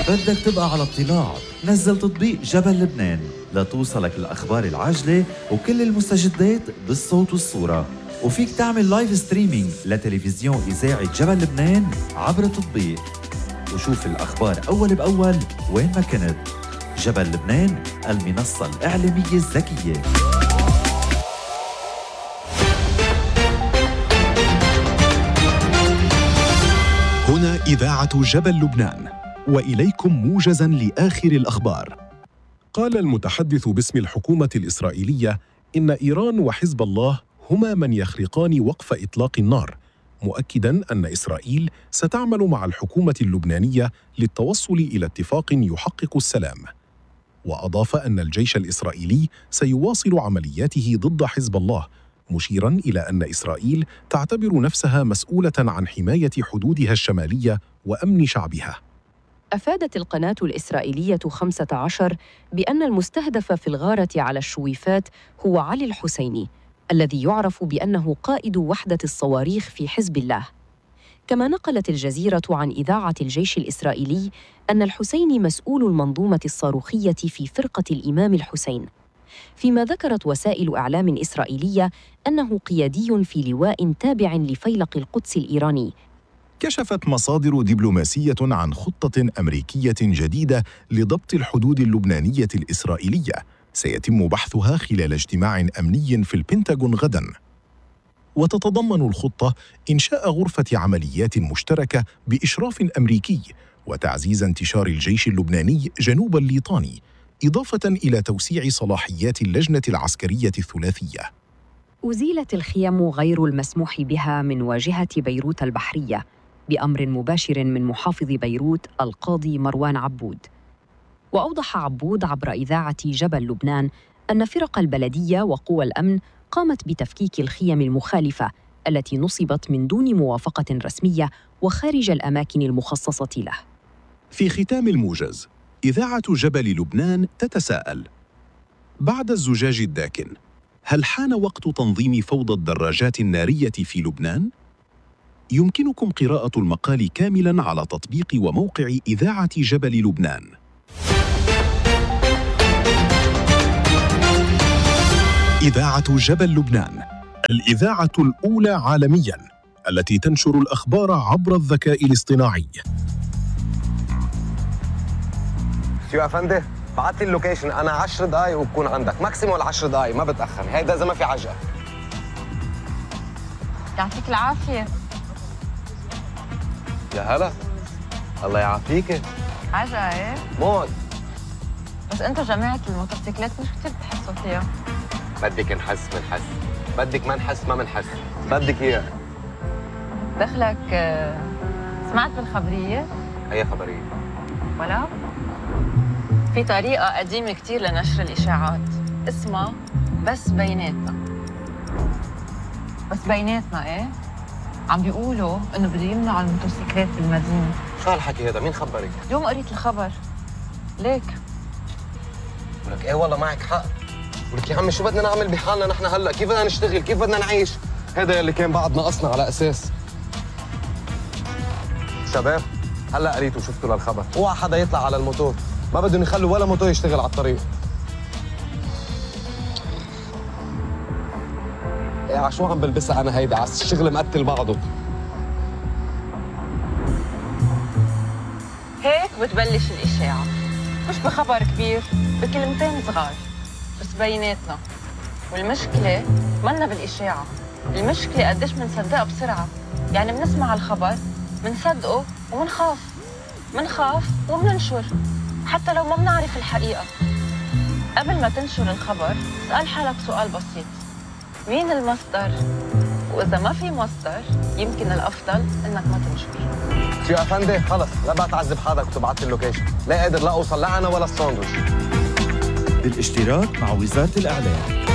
بدك تبقى على اطلاع، نزل تطبيق جبل لبنان لتوصلك الأخبار العاجلة وكل المستجدات بالصوت والصورة. وفيك تعمل لايف ستريمينج لتلفزيون إذاعة جبل لبنان عبر التطبيق وشوف الأخبار أول بأول وين ما كنت. جبل لبنان، المنصة الإعلامية الذكية. هنا إذاعة جبل لبنان، وإليكم موجزاً لآخر الأخبار. قال المتحدث باسم الحكومة الإسرائيلية إن إيران وحزب الله هما من يخلقان وقف إطلاق النار، مؤكداً أن إسرائيل ستعمل مع الحكومة اللبنانية للتوصل إلى اتفاق يحقق السلام. وأضاف أن الجيش الإسرائيلي سيواصل عملياته ضد حزب الله، مشيراً إلى أن إسرائيل تعتبر نفسها مسؤولة عن حماية حدودها الشمالية وأمن شعبها. أفادت القناة الإسرائيلية 15 بأن المستهدف في الغارة على الشويفات هو علي الحسيني، الذي يعرف بأنه قائد وحدة الصواريخ في حزب الله. كما نقلت الجزيرة عن إذاعة الجيش الإسرائيلي أن الحسيني مسؤول المنظومة الصاروخية في فرقة الإمام الحسين، فيما ذكرت وسائل إعلام إسرائيلية أنه قيادي في لواء تابع لفيلق القدس الإيراني. كشفت مصادر دبلوماسية عن خطة أمريكية جديدة لضبط الحدود اللبنانية الإسرائيلية سيتم بحثها خلال اجتماع أمني في البنتاغون غداً. وتتضمن الخطة إنشاء غرفة عمليات مشتركة بإشراف أمريكي وتعزيز انتشار الجيش اللبناني جنوب الليطاني، إضافة إلى توسيع صلاحيات اللجنة العسكرية الثلاثية. أزيلت الخيم غير المسموح بها من واجهة بيروت البحرية بأمر مباشر من محافظ بيروت القاضي مروان عبود. وأوضح عبود عبر إذاعة جبل لبنان أن فرق البلدية وقوى الأمن قامت بتفكيك الخيم المخالفة التي نصبت من دون موافقة رسمية وخارج الأماكن المخصصة له. في ختام الموجز، إذاعة جبل لبنان تتساءل: بعد الزجاج الداكن، هل حان وقت تنظيم فوضى الدراجات النارية في لبنان؟ يمكنكم قراءة المقال كاملاً على تطبيق وموقع إذاعة جبل لبنان. إذاعة جبل لبنان، الإذاعة الأولى عالمياً التي تنشر الأخبار عبر الذكاء الاصطناعي. شو يا أفندي؟ بعت لي اللوكيشن، أنا 10 دقايق وبكون عندك، ماكسيموم 10 دقايق، ما بتأخر، هيدا إذا ما في عجقة. يعطيك العافية. يا هلا، الله يعافيكي. عجقة إيه؟ موت. بس أنتوا جماعة الموتوسيكلات مش كتير بتحسوا فيها. بدك نحس منحس، بدك ما نحس ما منحس، بدك إياه. دخلك سمعت بالخبرية؟ أي خبرية؟ ولا؟ في طريقة قديمة كتير لنشر الإشاعات اسمها بس بيناتنا. بس بيناتنا إيه؟ عم بيقولوا إنه بده يمنعوا الموتوسيكلات بالمدينة. شو هالحكي هذا؟ مين خبرك؟ اليوم قريت الخبر. ليك؟ ولك إيه والله معك حق. ولك يا عمي شو بدنا نعمل بحالنا نحن هلا؟ كيف بدنا نشتغل؟ كيف بدنا نعيش؟ هذا يلي كان بعد ناقصنا على أساس. شباب هلا قريتوا وشفتوا للخبر، اوعى حدا يطلع على الموتور، ما بدهم يخلوا ولا موتور يشتغل على الطريق. ايه عشو عم بلبسها انا هيدا؟ على الشغل مقتل بعضه. هيك بتبلش الإشاعة، مش بخبر كبير، بكلمتين صغار، بس بيناتنا. والمشكلة منا بالإشاعة، المشكلة قديش منصدقها بسرعة. يعني بنسمع الخبر منصدقه منخاف ومننشر حتى لو ما بنعرف الحقيقة. قبل ما تنشر الخبر اسأل حالك سؤال بسيط: مين المصدر؟ وإذا ما في مصدر يمكن الأفضل إنك ما تنشر. شو يا أفندي؟ خلص لا بقى تعذب حالك وتبعت لي اللوكيشن، لا قادر لا أوصل لا أنا ولا الساندويتش. بالاشتراك مع وزارة الإعلام.